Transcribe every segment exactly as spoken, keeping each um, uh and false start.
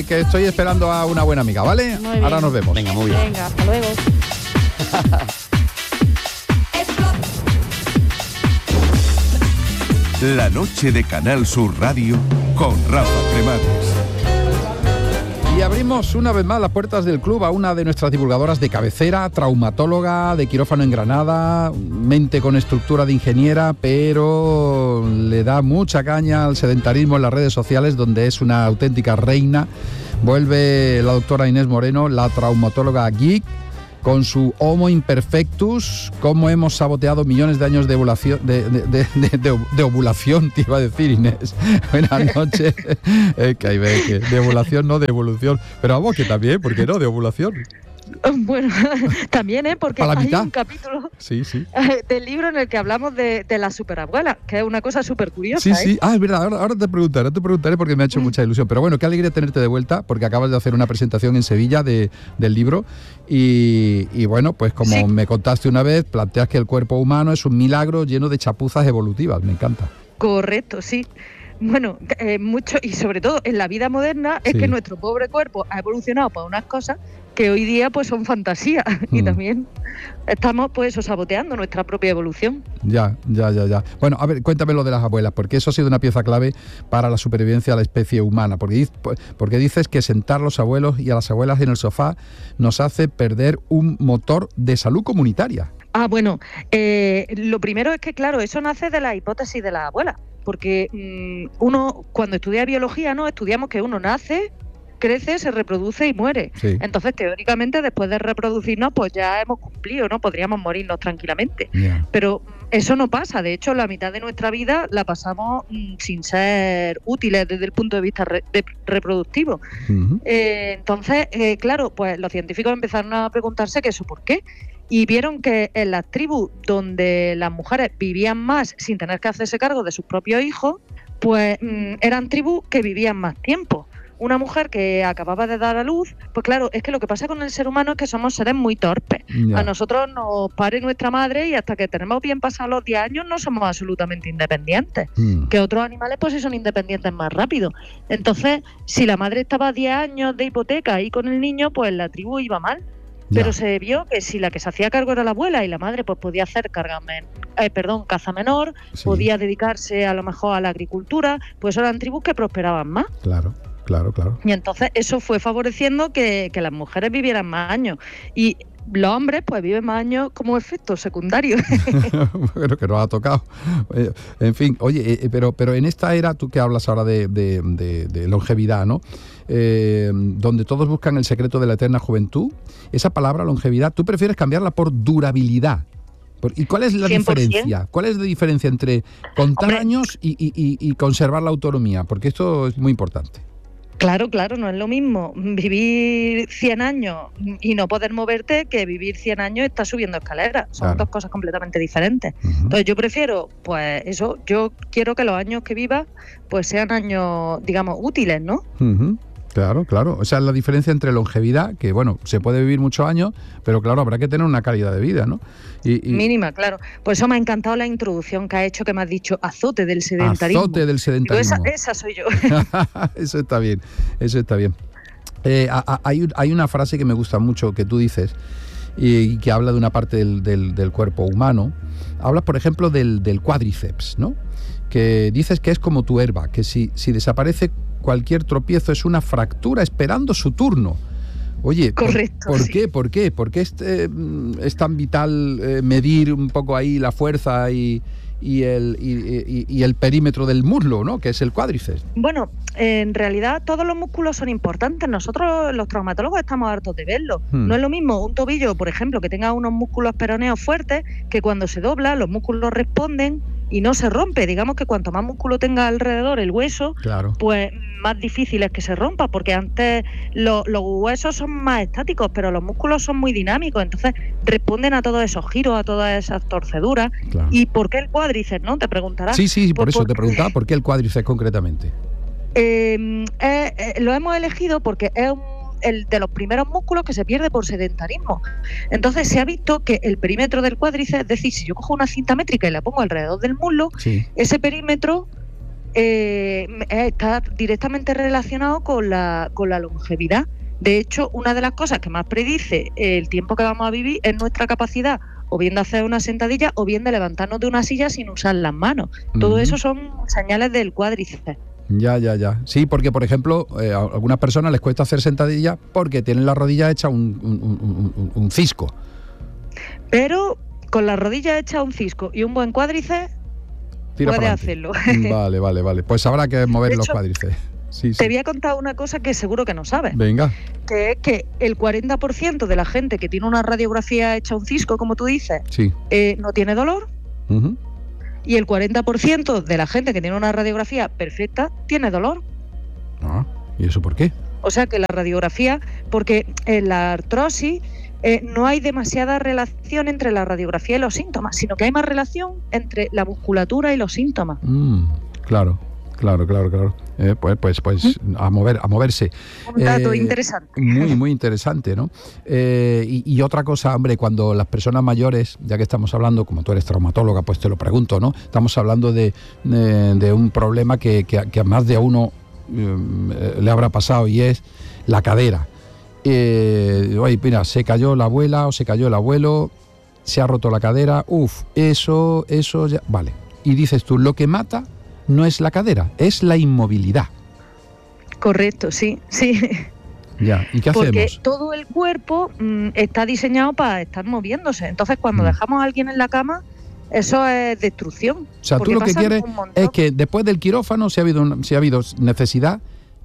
que estoy esperando a una buena amiga, ¿vale? Ahora nos vemos. Venga, muy bien. Venga, hasta luego. La noche de Canal Sur Radio con Rafa Cremades. Y abrimos una vez más las puertas del club a una de nuestras divulgadoras de cabecera, traumatóloga de quirófano en Granada, mente con estructura de ingeniera, pero le da mucha caña al sedentarismo en las redes sociales, donde es una auténtica reina. Vuelve la doctora Inés Moreno, la traumatóloga geek, con su Homo Imperfectus, cómo hemos saboteado millones de años de ovulación, de, de, de, de, de, de ovulación, te iba a decir, Inés. Buenas noches. Es que hay ve que de ovulación, no de evolución. Pero vamos, que también, ¿por qué no? De ovulación. Bueno, también, ¿eh? Porque hay mitad. un capítulo sí, sí. del libro en el que hablamos de, de la superabuela, que es una cosa súper curiosa. Sí, ¿eh? sí. Ah, es verdad, ahora, ahora te preguntaré, te preguntaré porque me ha hecho mucha ilusión. Pero bueno, qué alegría tenerte de vuelta, porque acabas de hacer una presentación en Sevilla de, del libro y, y bueno, pues como sí. me contaste una vez, planteas que el cuerpo humano es un milagro lleno de chapuzas evolutivas. Me encanta. Correcto, sí. Bueno, eh, mucho y sobre todo en la vida moderna es sí. que nuestro pobre cuerpo ha evolucionado para unas cosas que hoy día pues son fantasía mm. y también estamos pues eso, saboteando nuestra propia evolución. Ya, ya, ya, ya. Bueno, a ver, cuéntame lo de las abuelas, porque eso ha sido una pieza clave para la supervivencia de la especie humana, porque, porque dices que sentar a los abuelos y a las abuelas en el sofá nos hace perder un motor de salud comunitaria. Ah, bueno, eh, lo primero es que claro, eso nace de la hipótesis de las abuelas, porque mmm, uno cuando estudia biología, ¿no? Estudiamos que uno nace, crece, se reproduce y muere. Sí. Entonces, teóricamente, después de reproducirnos, pues ya hemos cumplido, ¿no? Podríamos morirnos tranquilamente. Yeah. Pero eso no pasa. De hecho, la mitad de nuestra vida la pasamos mmm, sin ser útiles desde el punto de vista re- de reproductivo. Uh-huh. Eh, entonces, eh, claro, pues los científicos empezaron a preguntarse que eso por qué. Y vieron que en las tribus donde las mujeres vivían más sin tener que hacerse cargo de sus propios hijos, pues mmm, eran tribus que vivían más tiempo. Una mujer que acababa de dar a luz, pues claro, es que lo que pasa con el ser humano es que somos seres muy torpes. Yeah. A nosotros nos pare nuestra madre y hasta que tenemos bien pasados los diez años no somos absolutamente independientes. Mm. Que otros animales pues sí son independientes más rápido. Entonces, si la madre estaba diez años de hipoteca ahí con el niño, pues la tribu iba mal. Pero ya. Se vio que si la que se hacía cargo era la abuela y la madre pues podía hacer carga men- eh, perdón, caza menor, sí. podía dedicarse a lo mejor a la agricultura, pues eran tribus que prosperaban más. Claro, claro, claro. Y entonces eso fue favoreciendo que, que las mujeres vivieran más años. Y los hombres pues viven más años como efecto secundario. Bueno, que nos ha tocado. En fin, oye, eh, pero, pero en esta era, tú que hablas ahora de, de, de, de longevidad, ¿no? Eh, donde todos buscan el secreto de la eterna juventud, esa palabra longevidad, tú prefieres cambiarla por durabilidad. ¿Y cuál es la cien por ciento? Diferencia? ¿Cuál es la diferencia entre contar Hombre. años y, y, y, y conservar la autonomía? Porque esto es muy importante. Claro, claro, no es lo mismo vivir cien años y no poder moverte que vivir cien años y estar subiendo escaleras. Son claro. dos cosas completamente diferentes. Uh-huh. Entonces yo prefiero, pues eso, yo quiero que los años que viva pues sean años, digamos, útiles, ¿no? Uh-huh. Claro, claro. O sea, la diferencia entre longevidad, que bueno, se puede vivir muchos años, pero claro, habrá que tener una calidad de vida, ¿no? Y, y... Mínima, claro. Por eso me ha encantado la introducción que ha hecho, que me has dicho azote del sedentarismo. Azote del sedentarismo. Digo, esa, esa soy yo. Eso está bien, eso está bien. Eh, a, a, hay, hay una frase que me gusta mucho que tú dices y, y que habla de una parte del, del, del cuerpo humano. Hablas, por ejemplo, del, del cuádriceps, ¿no? Que dices que es como tu herba, que si, si desaparece cualquier tropiezo es una fractura esperando su turno. Oye, Correcto, ¿por, ¿por sí. qué? ¿Por qué? ¿Por qué es, eh, es tan vital eh, medir un poco ahí la fuerza y, y, el, y, y, y el perímetro del muslo, ¿no? Que es el cuádriceps. Bueno, en realidad todos los músculos son importantes. Nosotros los traumatólogos estamos hartos de verlo. Hmm. No es lo mismo un tobillo, por ejemplo, que tenga unos músculos peroneos fuertes, que cuando se dobla los músculos responden y no se rompe. Digamos que cuanto más músculo tenga alrededor el hueso, claro. pues más difícil es que se rompa, porque antes lo, los huesos son más estáticos, pero los músculos son muy dinámicos, entonces responden a todos esos giros, a todas esas torceduras. Claro. ¿Y por qué el cuádriceps, no? Te preguntarás. Sí, sí, por, por eso por... te preguntaba, ¿por qué el cuádriceps concretamente? Eh, eh, eh, lo hemos elegido porque es un el de los primeros músculos que se pierde por sedentarismo. Entonces se ha visto que el perímetro del cuádriceps, es decir, si yo cojo una cinta métrica y la pongo alrededor del muslo, sí. ese perímetro eh, está directamente relacionado con la, con la longevidad. De hecho, una de las cosas que más predice el tiempo que vamos a vivir es nuestra capacidad o bien de hacer una sentadilla o bien de levantarnos de una silla sin usar las manos. Uh-huh. Todo eso son señales del cuádriceps. Ya, ya, ya. Sí, porque, por ejemplo, eh, a algunas personas les cuesta hacer sentadilla porque tienen la rodilla hecha un, un, un, un, un cisco. Pero con la rodilla hecha un cisco y un buen cuádriceps, puedes hacerlo. Vale, vale, vale. Pues habrá que mover de los hecho, cuádriceps. Sí, sí. Te voy a contar una cosa que seguro que no sabes. Venga. Que es que el cuarenta por ciento de la gente que tiene una radiografía hecha un cisco, como tú dices, sí. eh, no tiene dolor. Uh-huh. Y el cuarenta por ciento de la gente que tiene una radiografía perfecta tiene dolor. Ah, ¿y eso por qué? O sea que la radiografía, porque en la artrosis eh, no hay demasiada relación entre la radiografía y los síntomas, sino que hay más relación entre la musculatura y los síntomas. Mm, claro, claro, claro, claro. Eh, pues, pues, pues ¿Mm? a mover, a moverse. Un dato eh, interesante. Muy, muy interesante, ¿no? Eh, y, y otra cosa, hombre, cuando las personas mayores, ya que estamos hablando, como tú eres traumatóloga, pues te lo pregunto, ¿no? Estamos hablando de, de, de un problema que, que, que a más de a uno eh, le habrá pasado y es la cadera. Eh, oye, mira, se cayó la abuela o se cayó el abuelo, se ha roto la cadera, uff, eso, eso ya, vale. Y dices tú, lo que mata no es la cadera, es la inmovilidad. Correcto, sí, sí. Ya, ¿y qué Porque hacemos? todo el cuerpo mmm, está diseñado para estar moviéndose. Entonces, cuando mm. dejamos a alguien en la cama, eso es destrucción. O sea, tú lo que quieres es que después del quirófano, si ha habido, una, si ha habido necesidad,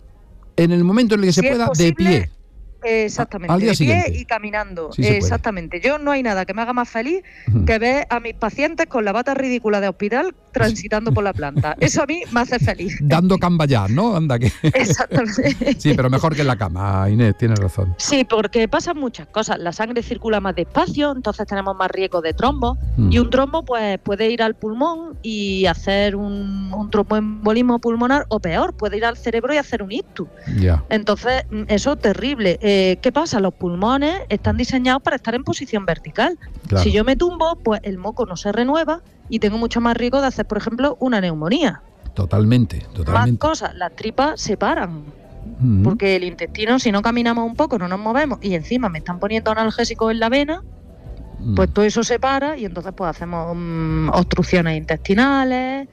en el momento en el que se si pueda, posible, de pie. Exactamente, al día de pie siguiente. y caminando. Sí, exactamente. Yo no hay nada que me haga más feliz uh-huh. que ver a mis pacientes con la bata ridícula de hospital transitando por la planta. Eso a mí me hace feliz. Dando cambayar, ¿no? Anda que. Exactamente. Sí, pero mejor que en la cama, Inés, tienes razón. Sí, porque pasan muchas cosas. La sangre circula más despacio, entonces tenemos más riesgo de trombo. Uh-huh. Y un trombo pues puede ir al pulmón y hacer un, un tromboembolismo pulmonar, o peor, puede ir al cerebro y hacer un ictus. Yeah. Entonces, eso es terrible. Eh, ¿Qué pasa? Los pulmones están diseñados para estar en posición vertical. Claro. Si yo me tumbo, pues el moco no se renueva y tengo mucho más riesgo de hacer, por ejemplo, una neumonía. Totalmente, totalmente. Más cosas, las tripas se paran. Uh-huh. Porque el intestino, si no caminamos un poco, no nos movemos y encima me están poniendo analgésicos en la vena, uh-huh. pues todo eso se para y entonces pues hacemos um, obstrucciones intestinales.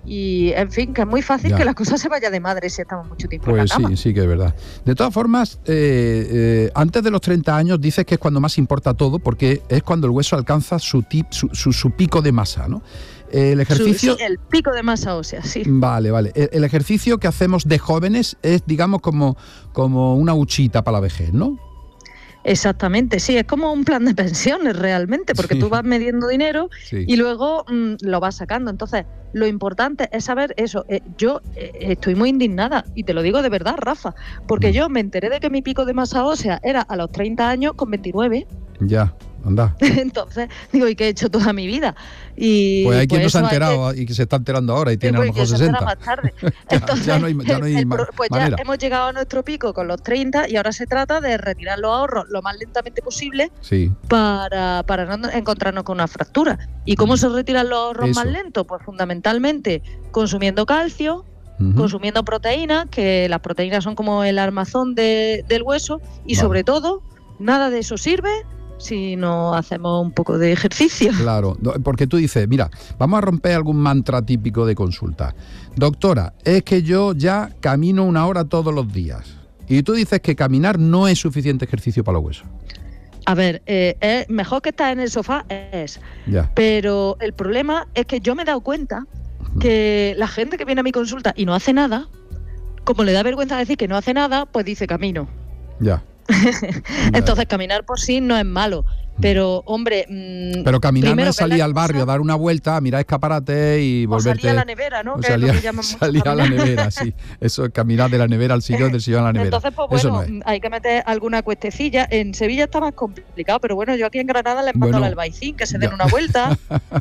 Y, en fin, que es muy fácil ya. que la cosa se vaya de madre si estamos mucho tiempo pues en la cama. Sí, sí que es verdad. De todas formas, eh, eh, antes de los treinta años dices que es cuando más importa todo, porque es cuando el hueso alcanza su, tip, su, su, su pico de masa, ¿no? El ejercicio... Su, sí, el pico de masa ósea, sí. Vale, vale. El, el ejercicio que hacemos de jóvenes es, digamos, como, como una huchita para la vejez, ¿no? Exactamente, sí, es como un plan de pensiones realmente, porque sí. tú vas midiendo dinero sí. y luego mmm, lo vas sacando. Entonces, lo importante es saber eso. Eh, yo eh, estoy muy indignada, y te lo digo de verdad, Rafa, porque mm. yo me enteré de que mi pico de masa ósea era a los treinta años con veintinueve. Ya, anda. Entonces, digo, ¿y qué he hecho toda mi vida? Y pues hay quien pues no se ha enterado que, y que se está enterando ahora y tiene pues a lo mejor que sesenta. Se más tarde. ya, Entonces, ya no hay, ya no hay el, ma- pues manera. ya hemos llegado a nuestro pico con los treinta y ahora se trata de retirar los ahorros lo más lentamente posible sí. para, para no encontrarnos con una fractura. ¿Y cómo se retiran los ahorros Eso. más lentos? Pues fundamentalmente consumiendo calcio, uh-huh. consumiendo proteínas, que las proteínas son como el armazón de, del hueso, y vale. sobre todo, nada de eso sirve si no hacemos un poco de ejercicio. Claro, porque tú dices, mira, vamos a romper algún mantra típico de consulta. Doctora, es que yo ya camino una hora todos los días. Y tú dices que caminar no es suficiente ejercicio para los huesos. A ver, eh, es mejor que estar en el sofá, es. Ya. Pero el problema es que yo me he dado cuenta que la gente que viene a mi consulta y no hace nada, como le da vergüenza decir que no hace nada, pues dice camino. Ya. Entonces caminar por sí no es malo, pero hombre, mmm, pero caminar no es salir al barrio, dar una vuelta, mirar escaparates y volverte. O salir a la nevera, ¿no? O salir, salir a la nevera, sí. Eso es caminar de la nevera al sillón, del sillón a la nevera. Entonces, pues bueno, no es. Hay que meter alguna cuestecilla. En Sevilla está más complicado, pero bueno, yo aquí en Granada les mando bueno, al Albaicín que se den ya. una vuelta.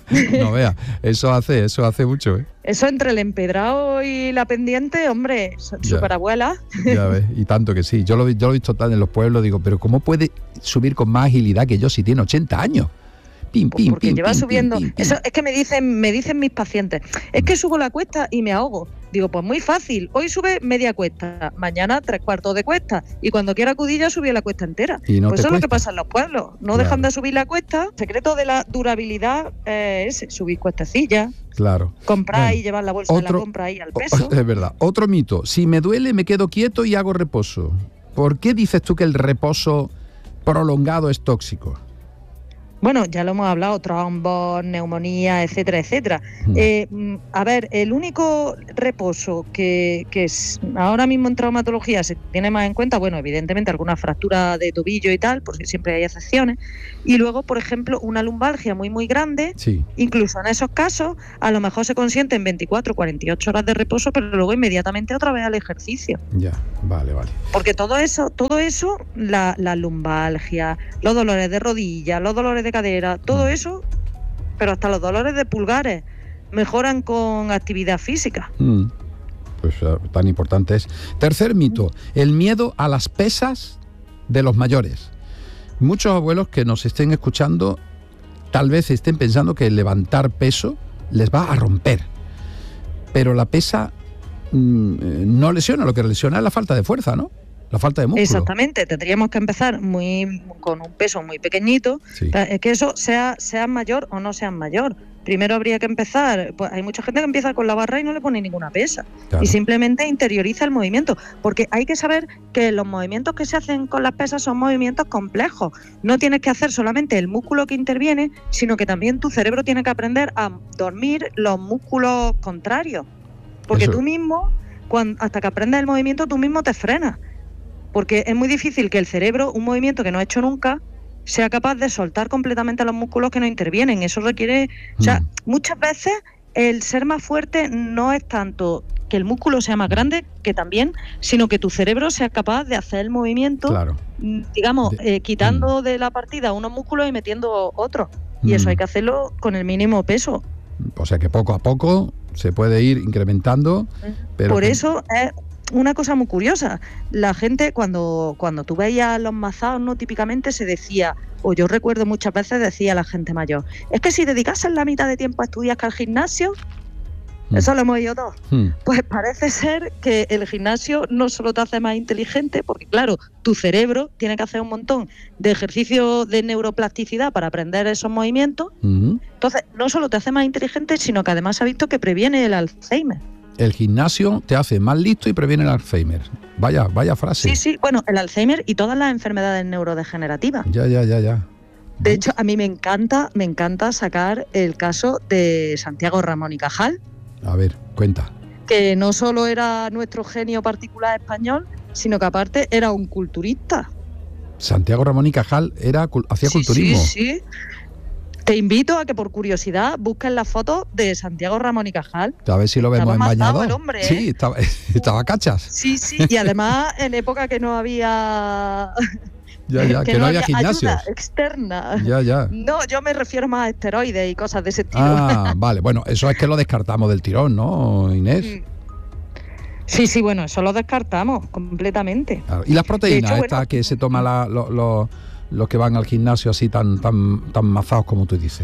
No vea, eso hace, eso hace mucho, ¿eh? Eso entre el empedrado y la pendiente, hombre, superabuela. Ya ves, y tanto que sí. Yo lo, yo lo he visto tan en los pueblos, digo, pero ¿cómo puede subir con más agilidad que yo si tiene ochenta años? Pim, pim, porque pim, lleva pim, subiendo. Pim, pim, pim. Eso es que me dicen, me dicen mis pacientes, es que subo la cuesta y me ahogo. Digo, pues muy fácil, hoy sube media cuesta, mañana tres cuartos de cuesta, y cuando quiera acudir ya subió la cuesta entera. Y no pues te eso cuesta. es lo que pasa en los pueblos, no Claro. dejan de subir la cuesta. El secreto de la durabilidad es ese, subir cuestecillas, Claro. comprar Bueno, y llevar la bolsa de la compra ahí al peso. Es verdad. Otro mito, si me duele me quedo quieto y hago reposo. ¿Por qué dices tú que el reposo prolongado es tóxico? Bueno, ya lo hemos hablado, trombos, neumonía, etcétera, etcétera. Mm. Eh, a ver, el único reposo que, que es, ahora mismo en traumatología se tiene más en cuenta, bueno, evidentemente alguna fractura de tobillo y tal, porque siempre hay excepciones, y luego, por ejemplo, una lumbalgia muy, muy grande, Sí. incluso en esos casos, a lo mejor se consiente en veinticuatro, cuarenta y ocho horas de reposo, pero luego inmediatamente otra vez al ejercicio. Ya, vale, vale. Porque todo eso, todo eso, la, la lumbalgia, los dolores de rodilla, los dolores de cadera, todo eso, pero hasta los dolores de pulgares, mejoran con actividad física. Mm. Pues uh, tan importante es. Tercer mito, el miedo a las pesas de los mayores. Muchos abuelos que nos estén escuchando tal vez estén pensando que levantar peso les va a romper. Pero la pesa mmm, no lesiona, lo que lesiona es la falta de fuerza, ¿no? La falta de músculo. Exactamente, tendríamos que empezar muy con un peso muy pequeñito, Sí. que eso sea, sea mayor o no sea mayor. Primero habría que empezar, pues hay mucha gente que empieza con la barra y no le pone ninguna pesa, Claro. y simplemente interioriza el movimiento, porque hay que saber que los movimientos que se hacen con las pesas son movimientos complejos. No tienes que hacer solamente el músculo que interviene, sino que también tu cerebro tiene que aprender a dormir los músculos contrarios, porque Eso. tú mismo, cuando, hasta que aprendes el movimiento, tú mismo te frenas. Porque es muy difícil que el cerebro, un movimiento que no ha hecho nunca, sea capaz de soltar completamente los músculos que no intervienen. Eso requiere... O sea, Mm. muchas veces el ser más fuerte no es tanto que el músculo sea más grande, que también, sino que tu cerebro sea capaz de hacer el movimiento, Claro. digamos, De- eh, quitando de la partida unos músculos y metiendo otros. Y Mm. eso hay que hacerlo con el mínimo peso. O sea que poco a poco se puede ir incrementando. Pero Por que- eso es una cosa muy curiosa. La gente, cuando, cuando tú veías los mazaos, ¿no? Típicamente se decía, o yo recuerdo muchas veces decía la gente mayor, es que si dedicases la mitad de tiempo a estudiar que al gimnasio, Mm. eso lo hemos oído todos. Mm. Pues parece ser que el gimnasio no solo te hace más inteligente, porque claro, tu cerebro tiene que hacer un montón de ejercicios de neuroplasticidad para aprender esos movimientos. Mm. Entonces, no solo te hace más inteligente, sino que además se ha visto que previene el Alzheimer. El gimnasio te hace más listo y previene el Alzheimer. Vaya, vaya frase. Sí, sí, bueno, el Alzheimer y todas las enfermedades neurodegenerativas. Ya, ya, ya, ya. De hecho, a mí me encanta, me encanta sacar el caso de Santiago Ramón y Cajal, A ver, cuenta. que no solo era nuestro genio particular español, sino que aparte era un culturista. Santiago Ramón y Cajal era, cul- hacía Sí, culturismo. Sí, sí. Te invito a que por curiosidad busques las fotos de Santiago Ramón y Cajal. A ver si lo vemos Estaba en mazado bañador. el hombre, ¿eh? Sí, estaba, estaba cachas. Sí, sí, y además en época que no había Ya, ya, que, no había gimnasios. ayuda externa. Ya, ya. No, yo me refiero más a esteroides y cosas de ese estilo. Ah, vale. Bueno, eso es que lo descartamos del tirón, ¿no, Inés? Mm. Sí, sí, bueno, eso lo descartamos completamente. Claro. Y las proteínas, De hecho, estas bueno, que se toman la- lo- lo- los que van al gimnasio así tan, tan, tan mazados como tú dices.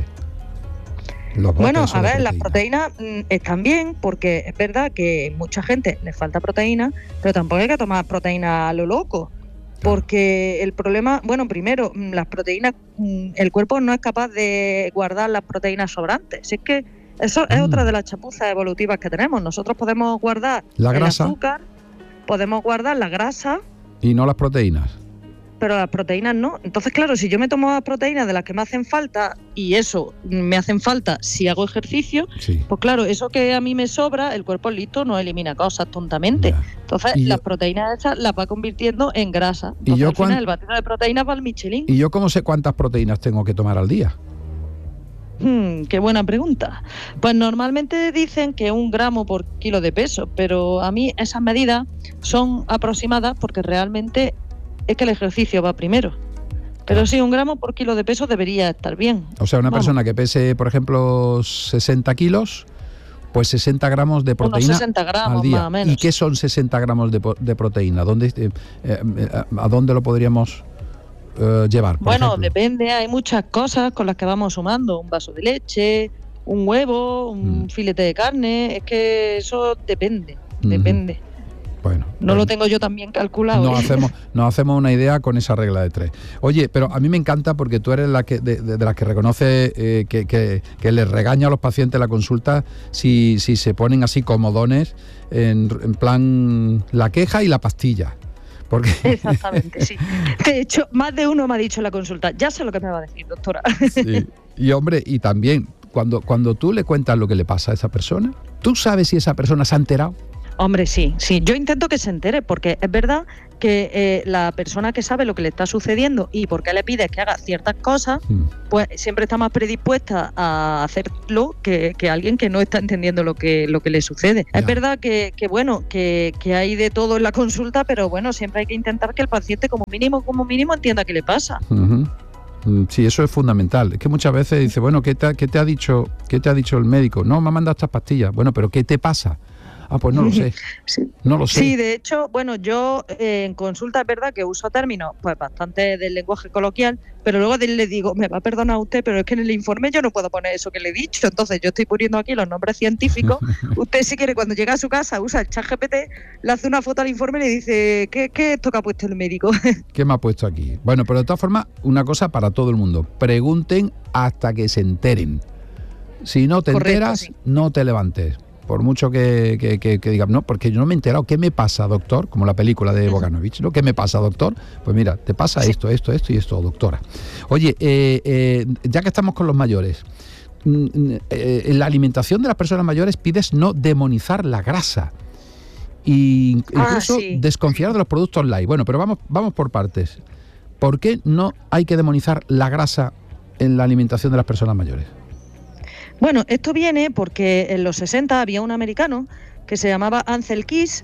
Los brotes Bueno, esos a de ver, las proteína. proteínas mm, están bien, porque es verdad que mucha gente le falta proteína, pero tampoco hay que tomar proteína a lo loco. Porque el problema, bueno, primero, mm, las proteínas, mm, el cuerpo no es capaz de guardar las proteínas sobrantes. Si es que eso es Mm. otra de las chapuzas evolutivas que tenemos. Nosotros podemos guardar La el grasa. azúcar, podemos guardar la grasa, Y no las proteínas. pero las proteínas no. Entonces, claro, si yo me tomo las proteínas de las que me hacen falta, y eso me hacen falta si hago ejercicio, Sí. pues claro, eso que a mí me sobra, el cuerpo listo no elimina cosas tontamente. Ya. Entonces, Y yo- las proteínas esas las va convirtiendo en grasa. ¿Y Entonces, yo al final, cuán- el batido de proteínas va al Michelin. ¿Y yo cómo sé cuántas proteínas tengo que tomar al día? Hmm, qué buena pregunta. Pues normalmente dicen que un gramo por kilo de peso, pero a mí esas medidas son aproximadas porque realmente es que el ejercicio va primero. Pero Claro. sí, un gramo por kilo de peso debería estar bien. O sea, una Vamos. persona que pese, por ejemplo, sesenta kilos, pues sesenta gramos de Unos proteína sesenta gramos al día. más o menos. ¿Y qué son sesenta gramos de, po- de proteína? ¿Dónde, eh, eh, ¿A dónde lo podríamos eh, llevar? Por Bueno, ejemplo? depende, hay muchas cosas con las que vamos sumando. Un vaso de leche, un huevo, un mm. filete de carne, es que eso depende, mm-hmm. depende. Bueno, no bueno, lo tengo yo tan bien calculado. Nos hacemos, nos hacemos una idea con esa regla de tres. Oye, pero a mí me encanta porque tú eres la que de, de, de las que reconoce eh, que, que, que les regaña a los pacientes la consulta si, si se ponen así comodones en, en plan la queja y la pastilla. Porque... Exactamente, sí. De hecho, más de uno me ha dicho en la consulta, ya sé lo que me va a decir, doctora. Sí. Y hombre, y también, cuando, cuando tú le cuentas lo que le pasa a esa persona, ¿tú sabes si esa persona se ha enterado? Hombre, sí, sí. Yo intento que se entere, porque es verdad que eh, la persona que sabe lo que le está sucediendo y por qué le pides que haga ciertas cosas, mm. pues siempre está más predispuesta a hacerlo que, que alguien que no está entendiendo lo que lo que le sucede. Ya. Es verdad que, que bueno, que, que hay de todo en la consulta, pero bueno, siempre hay que intentar que el paciente como mínimo, como mínimo entienda qué le pasa. Uh-huh. Sí, eso es fundamental. Es que muchas veces dice, bueno, ¿qué te, qué te ha dicho, qué te ha dicho el médico? No, me ha mandado estas pastillas. Bueno, pero ¿qué te pasa? Ah, pues no lo sé. Sí. No lo sé. Sí, de hecho, bueno, yo eh, en consulta es verdad que uso términos pues bastante del lenguaje coloquial, pero luego le digo, me va a perdonar usted, pero es que en el informe yo no puedo poner eso que le he dicho, entonces yo estoy poniendo aquí los nombres científicos. Usted si quiere, cuando llega a su casa, usa el chat G P T, le hace una foto al informe y le dice, ¿qué, qué es esto que ha puesto el médico? ¿Qué me ha puesto aquí? Bueno, pero de todas formas, una cosa para todo el mundo, pregunten hasta que se enteren. Si no te Correcto, enteras, sí. no te levantes. Por mucho que, que, que, que digan, no, porque yo no me he enterado, ¿qué me pasa, doctor? Como la película de Boganovich, ¿no? ¿Qué me pasa, doctor? Pues mira, te pasa sí. esto, esto, esto y esto, doctora. Oye, eh, eh, ya que estamos con los mayores, eh, en la alimentación de las personas mayores pides no demonizar la grasa e incluso ah, sí. desconfiar de los productos light. Bueno, pero vamos, vamos por partes. ¿Por qué no hay que demonizar la grasa en la alimentación de las personas mayores? Bueno, esto viene porque en los sesenta había un americano que se llamaba Ansel Keys,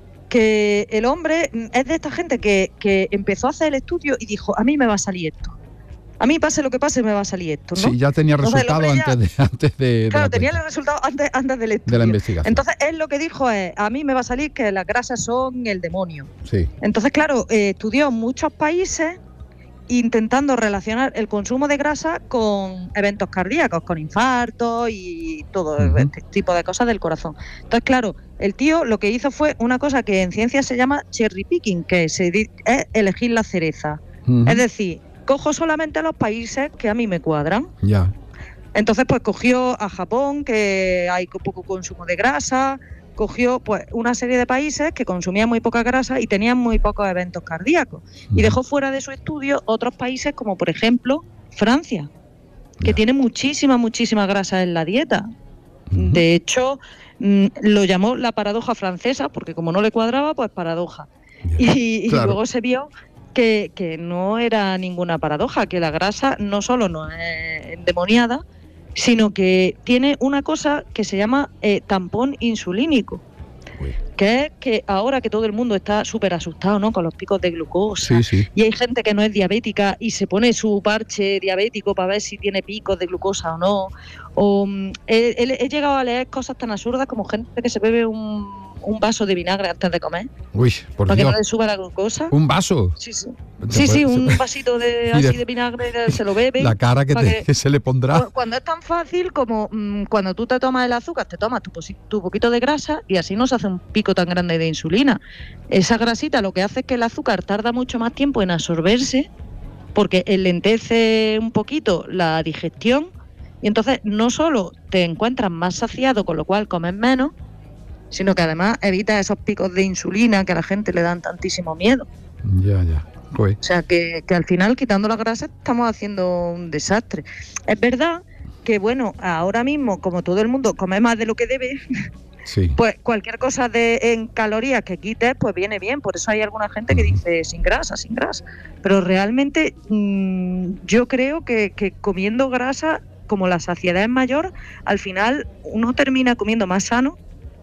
que el hombre es de esta gente que, que empezó a hacer el estudio y dijo, a mí me va a salir esto. A mí pase lo que pase me va a salir esto, ¿no? Sí, ya tenía resultado ya, antes de antes de Claro, de tenía el resultado antes, antes del estudio. De la investigación. Entonces, él lo que dijo es, a mí me va a salir que las grasas son el demonio. Sí. Entonces, claro, eh, estudió muchos países intentando relacionar el consumo de grasa con eventos cardíacos, con infartos y todo uh-huh. este tipo de cosas del corazón. Entonces, claro, el tío lo que hizo fue una cosa que en ciencia se llama cherry picking, que es elegir la cereza. Uh-huh. Es decir, cojo solamente los países que a mí me cuadran. Ya. Yeah. Entonces, pues cogió a Japón, que hay poco consumo de grasa, cogió pues una serie de países que consumían muy poca grasa y tenían muy pocos eventos cardíacos. Y dejó fuera de su estudio otros países como, por ejemplo, Francia, que yeah. tiene muchísima, muchísima grasa en la dieta. Uh-huh. De hecho, mmm, lo llamó la paradoja francesa, porque como no le cuadraba, pues paradoja. Yeah. Y, claro. y luego se vio que, que no era ninguna paradoja, que la grasa no solo no es endemoniada, sino que tiene una cosa que se llama eh, tampón insulínico, Uy. que es que ahora que todo el mundo está súper asustado, ¿no?, con los picos de glucosa, sí, sí. y hay gente que no es diabética y se pone su parche diabético para ver si tiene picos de glucosa o no, o he, he, he llegado a leer cosas tan absurdas como gente que se bebe un, un vaso de vinagre antes de comer. Uy, por para Dios. que no le suba la glucosa. ¿Un vaso? Sí, sí. Sí, sí, un vasito de, así de, de vinagre, se lo bebe. La cara que, te, que, que se le pondrá. Cuando es tan fácil como mmm, cuando tú te tomas el azúcar, te tomas tu, tu poquito de grasa y así no se hace un pico tan grande de insulina. Esa grasita lo que hace es que el azúcar tarda mucho más tiempo en absorberse porque enlentece un poquito la digestión y entonces no solo te encuentras más saciado, con lo cual comes menos, sino que además evitas esos picos de insulina que a la gente le dan tantísimo miedo. Ya, ya. Pues. O sea, que, que al final, quitando la grasa, estamos haciendo un desastre. Es verdad que, bueno, ahora mismo, como todo el mundo come más de lo que debe, sí. pues cualquier cosa de en calorías que quites, pues viene bien. Por eso hay alguna gente que dice sin grasa, sin grasa. Pero realmente mmm, yo creo que, que comiendo grasa, como la saciedad es mayor, al final uno termina comiendo más sano.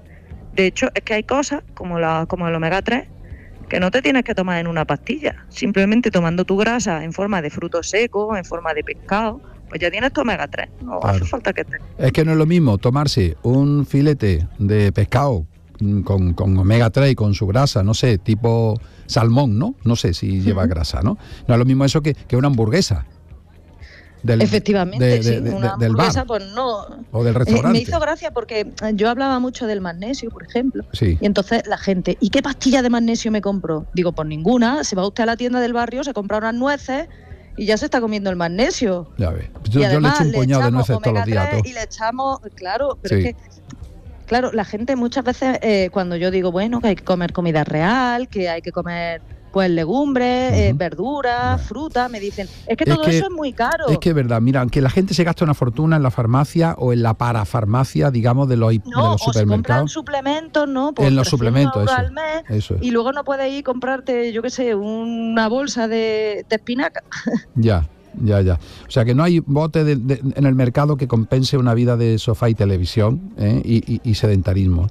De hecho, es que hay cosas, como, la, como el omega tres, que no te tienes que tomar en una pastilla. Simplemente tomando tu grasa en forma de frutos secos, en forma de pescado, pues ya tienes tu omega tres. No claro. hace falta que te... Es que no es lo mismo tomarse un filete de pescado con, con omega tres y con su grasa, no sé, tipo salmón, ¿no? No sé si lleva uh-huh. grasa, ¿no? No es lo mismo eso que, que una hamburguesa. Del, Efectivamente, de, de, sí, de, una de, del bar. Pues no. O del restaurante. Eh, me hizo gracia porque yo hablaba mucho del magnesio, por ejemplo. Sí. Y entonces la gente, ¿y qué pastilla de magnesio me compró? Digo, pues ninguna. Se va usted a la tienda del barrio, se compra unas nueces y ya se está comiendo el magnesio. Ya ves. Yo, yo le echo un puñado de nueces todos los días. Todo. Y le echamos, claro, pero sí. es que. Claro, la gente muchas veces, eh, cuando yo digo, bueno, que hay que comer comida real, que hay que comer pues legumbres, uh-huh. eh, verduras, bueno. fruta, me dicen, es que es todo que, eso es muy caro. Es que es verdad, mira, aunque la gente se gasta una fortuna en la farmacia o en la parafarmacia, digamos, de los, no, de los o supermercados. Se compran suplementos, ¿no? Por en los suplementos, eso, al mes, eso es. Y luego no puedes ir a comprarte, yo qué sé, una bolsa de, de espinaca. Ya. Ya, ya. O sea que no hay bote de, de, en el mercado que compense una vida de sofá y televisión, ¿eh? y, y, y sedentarismo.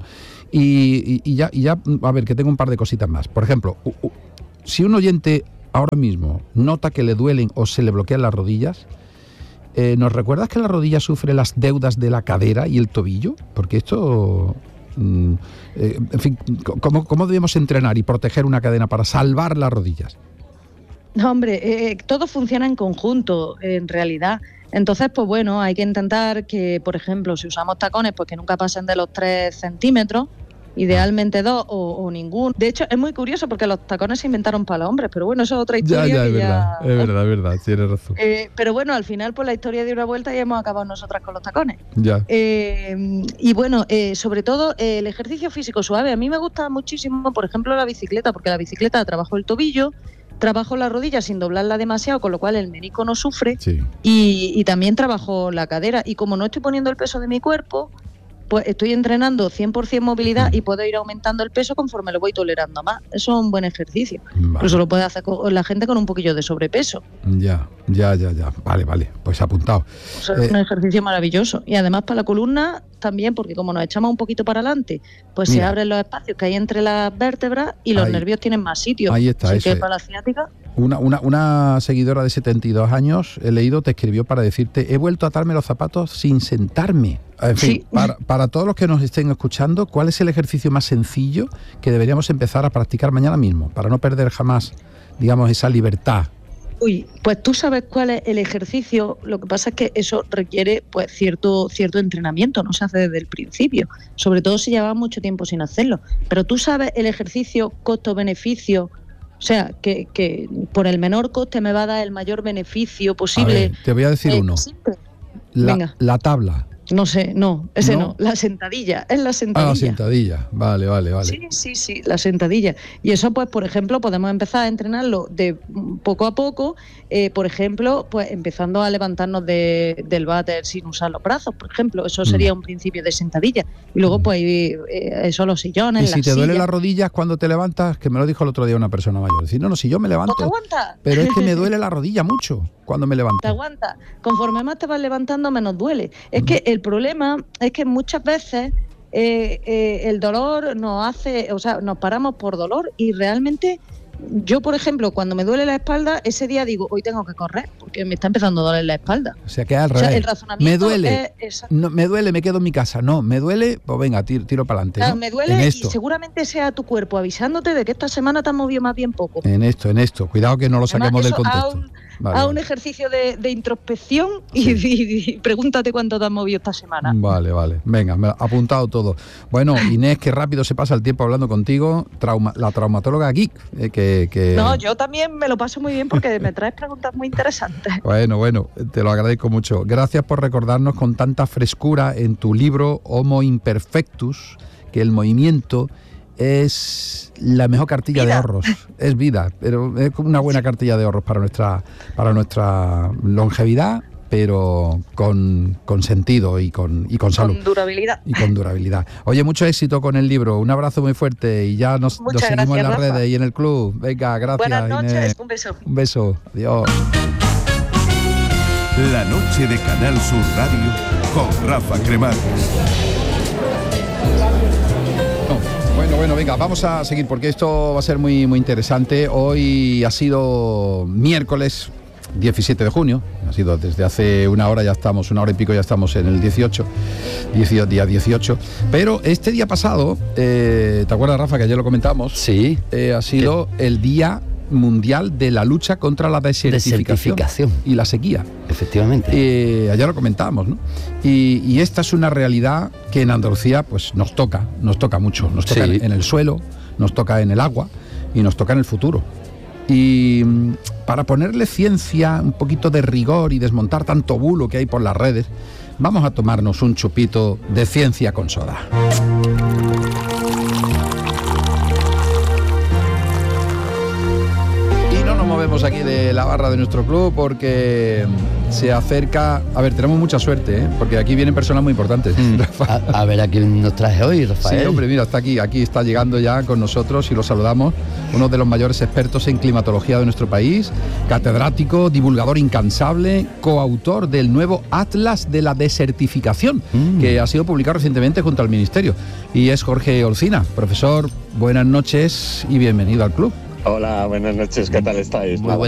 Y, y, y, ya, y ya, a ver, que tengo un par de cositas más. Por ejemplo, u, u, si un oyente ahora mismo nota que le duelen o se le bloquean las rodillas, eh, ¿nos recuerdas que la rodilla sufre las deudas de la cadera y el tobillo? Porque esto... Mm, eh, en fin, ¿cómo, ¿cómo debemos entrenar y proteger una cadena para salvar las rodillas? No, hombre, eh, todo funciona en conjunto, en realidad. Entonces, pues bueno, hay que intentar que, por ejemplo, si usamos tacones, pues que nunca pasen de los tres centímetros, idealmente dos o, o ninguno. De hecho, es muy curioso porque los tacones se inventaron para los hombres, pero bueno, eso es otra historia. Ya, ya, que es verdad, ya... es verdad, es verdad, tienes razón. Eh, pero bueno, al final, pues la historia dio una vuelta y hemos acabado nosotras con los tacones. Ya. Eh, y bueno, eh, sobre todo eh, el ejercicio físico suave. A mí me gusta muchísimo, por ejemplo, la bicicleta, porque la bicicleta trabajo el tobillo, trabajo la rodilla sin doblarla demasiado, con lo cual el menisco no sufre, sí. y, y también trabajo la cadera. Y como no estoy poniendo el peso de mi cuerpo, pues estoy entrenando cien por ciento movilidad y puedo ir aumentando el peso conforme lo voy tolerando más. Eso es un buen ejercicio. Vale. Incluso lo puede hacer con la gente con un poquillo de sobrepeso. Ya, ya, ya, ya. Vale, vale. Pues apuntado. O sea, eh, es un ejercicio maravilloso. Y además para la columna también, porque como nos echamos un poquito para adelante, pues mira, se abren los espacios que hay entre las vértebras y los ahí, nervios tienen más sitio. Ahí está. Así que para la ciática... Una, una, una seguidora de setenta y dos años, he leído, te escribió para decirte, he vuelto a atarme los zapatos sin sentarme. En fin, sí. para, para todos los que nos estén escuchando, ¿cuál es el ejercicio más sencillo que deberíamos empezar a practicar mañana mismo? Para no perder jamás, digamos, esa libertad. Uy, pues tú sabes cuál es el ejercicio, lo que pasa es que eso requiere pues cierto, cierto entrenamiento, no se hace desde el principio, sobre todo si llevas mucho tiempo sin hacerlo, pero tú sabes el ejercicio costo-beneficio, o sea, que, que por el menor coste me va a dar el mayor beneficio posible. A ver, te voy a decir eh, uno, la, Venga. la tabla. No sé, no, ese no. no, la sentadilla, es la sentadilla. Ah, la sentadilla, vale, vale, vale. Sí, sí, sí, la sentadilla. Y eso, pues, por ejemplo, podemos empezar a entrenarlo de poco a poco, eh, por ejemplo, pues empezando a levantarnos de, del váter sin usar los brazos, por ejemplo, eso sería mm. un principio de sentadilla. Y luego, pues, eh, eso, los sillones, Y las si te sillas. duelen las rodillas cuando te levantas, que me lo dijo el otro día una persona mayor, decir, no, no, si yo me levanto, ¿No te aguantas? pero es que me duele la rodilla mucho cuando me levanto. Te aguanta. Conforme más te vas levantando, menos duele. Es mm. que el problema es que muchas veces eh, eh, el dolor nos hace, o sea, nos paramos por dolor y realmente yo, por ejemplo, cuando me duele la espalda, ese día digo, hoy tengo que correr porque me está empezando a doler la espalda. O sea, que al revés. O sea, el razonamiento me duele, es no, me duele, me quedo en mi casa. No, me duele, pues venga, tiro, tiro para adelante. Claro, ¿no? me duele y seguramente sea tu cuerpo avisándote de que esta semana te has movido más bien poco. En esto, en esto. Cuidado que no lo saquemos Además, del contexto. A un, vale, a vale. un ejercicio de, de introspección y, sí. y, y pregúntate cuánto te has movido esta semana. Vale, vale. Venga, me ha apuntado todo. Bueno, Inés, qué rápido se pasa el tiempo hablando contigo. Trauma, la traumatóloga geek. Eh, que, que... No, yo también me lo paso muy bien porque me traes preguntas muy interesantes. Bueno, bueno, te lo agradezco mucho. Gracias por recordarnos con tanta frescura en tu libro Homo Imperfectus que el movimiento es la mejor cartilla vida. de ahorros. Es vida, pero es una buena cartilla de ahorros para nuestra, para nuestra longevidad, pero con, con sentido y con, y con salud. Con durabilidad. Y con durabilidad. Oye, mucho éxito con el libro. Un abrazo muy fuerte y ya nos, nos seguimos gracias, en las Rafa. redes y en el club. Venga, gracias. Buenas noches, Inés. un beso. Un beso. Adiós. La noche de Canal Sur Radio con Rafa Cremades. Bueno, bueno, venga, vamos a seguir porque esto va a ser muy, muy interesante. Hoy ha sido miércoles diecisiete de junio, ha sido desde hace una hora, ya estamos, una hora y pico ya estamos en el dieciocho, día dieciocho, pero este día pasado, eh, ¿te acuerdas, Rafa, que ayer lo comentamos? Sí. Eh, ha sido ¿Qué? el día Mundial de la lucha contra la desertificación, desertificación. y la sequía. Efectivamente. Eh, ayer lo comentábamos, ¿no? Y, y esta es una realidad que en Andalucía pues nos toca, nos toca mucho. Nos toca Sí. en, en el suelo, nos toca en el agua y nos toca en el futuro. Y mm, para ponerle ciencia, un poquito de rigor y desmontar tanto bulo que hay por las redes, vamos a tomarnos un chupito de ciencia con soda. Y no nos movemos aquí de la barra de nuestro club porque se acerca... A ver, tenemos mucha suerte, ¿eh? Porque aquí vienen personas muy importantes. Mm. A, a ver a quién nos trae hoy, Rafael. Sí, hombre, mira, está aquí, aquí está llegando ya con nosotros y lo saludamos, uno de los mayores expertos en climatología de nuestro país, catedrático, divulgador incansable, coautor del nuevo Atlas de la Desertificación, mm. que ha sido publicado recientemente junto al Ministerio. Y es Jorge Olcina. Profesor, buenas noches y bienvenido al club. Hola, buenas noches, ¿qué tal estáis? Muy buenas